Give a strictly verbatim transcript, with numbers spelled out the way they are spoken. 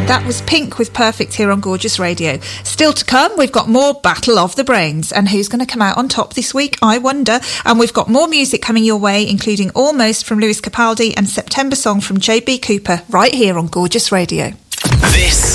That was Pink with Perfect here on Gorgeous Radio. Still to come, we've got more Battle of the Brains. And who's going to come out on top this week, I wonder. And we've got more music coming your way, including Almost from Lewis Capaldi and September Song from J B Cooper, right here on Gorgeous Radio. This